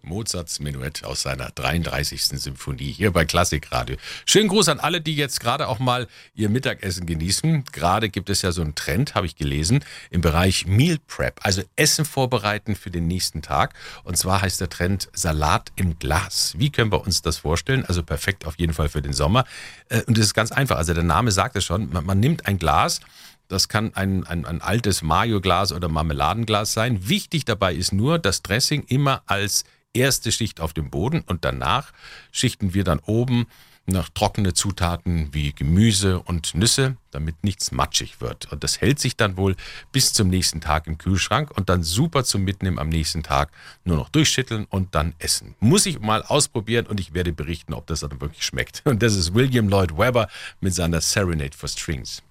Mozarts Menuett aus seiner 33. Symphonie hier bei Klassikradio. Schönen Gruß an alle, die jetzt gerade auch mal ihr Mittagessen genießen. Gerade gibt es ja so einen Trend, habe ich gelesen, im Bereich Meal Prep, also Essen vorbereiten für den nächsten Tag. Und zwar heißt der Trend Salat im Glas. Wie können wir uns das vorstellen? Also perfekt auf jeden Fall für den Sommer. Und es ist ganz einfach. Also der Name sagt es schon. Man nimmt ein Glas. Das kann ein altes Mayo-Glas oder Marmeladenglas sein. Wichtig dabei ist nur, das Dressing immer als erste Schicht auf dem Boden und danach schichten wir dann oben noch trockene Zutaten wie Gemüse und Nüsse, damit nichts matschig wird. Und das hält sich dann wohl bis zum nächsten Tag im Kühlschrank und dann super zum Mitnehmen am nächsten Tag. Nur noch durchschütteln und dann essen. Muss ich mal ausprobieren und ich werde berichten, ob das dann wirklich schmeckt. Und das ist William Lloyd Webber mit seiner Serenade for Strings.